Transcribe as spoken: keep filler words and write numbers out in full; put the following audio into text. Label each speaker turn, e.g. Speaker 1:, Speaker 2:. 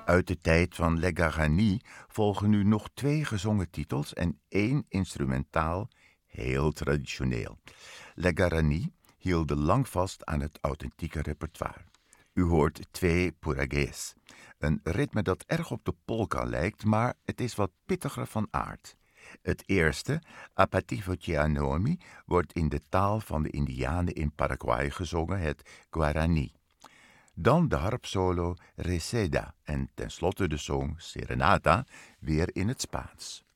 Speaker 1: Uit de tijd van Le Guarani volgen nu nog twee gezongen titels en één instrumentaal, heel traditioneel. Le Guarani hielden lang vast aan het authentieke repertoire. U hoort twee puragués, een ritme dat erg op de polka lijkt, maar het is wat pittiger van aard. Het eerste, Apativo Chianomi, wordt in de taal van de Indianen in Paraguay gezongen, het Guarani. Dan de harpsolo Reseda en tenslotte de song Serenata, weer in het Spaans.